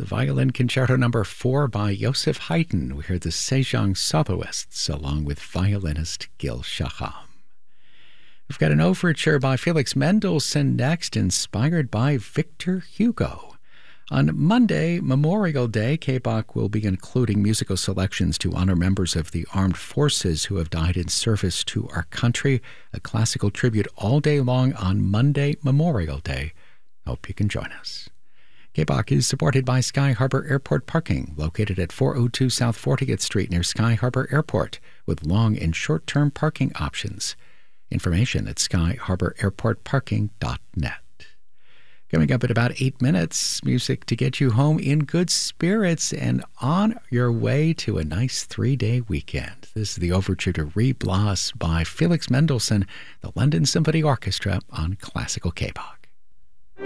the Violin Concerto No. 4 by Joseph Haydn. We heard the Sejong Soloists along with violinist Gil Shaham. We've got an overture by Felix Mendelssohn next, inspired by Victor Hugo. On Monday, Memorial Day, KBOC will be including musical selections to honor members of the armed forces who have died in service to our country. A classical tribute all day long on Monday, Memorial Day. Hope you can join us. KBOC is supported by Sky Harbor Airport Parking, located at 402 South 40th Street near Sky Harbor Airport, with long and short-term parking options. Information at skyharbor-airport-parking.net. Coming up in about 8 minutes, music to get you home in good spirits and on your way to a nice 3-day weekend. This is the overture to Re Blas by Felix Mendelssohn, the London Symphony Orchestra on Classical KBOC.